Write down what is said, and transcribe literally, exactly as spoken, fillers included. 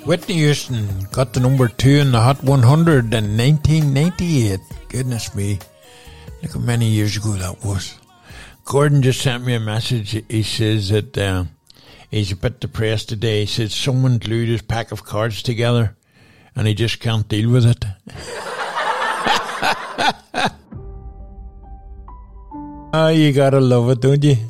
Whitney Houston got the number two in the Hot one hundred in nineteen ninety-eight. Goodness me. Look how many years ago that was. Gordon just sent me a message. He says that uh, he's a bit depressed today. He says someone glued his pack of cards together and he just can't deal with it. Oh, you gotta love it, don't you?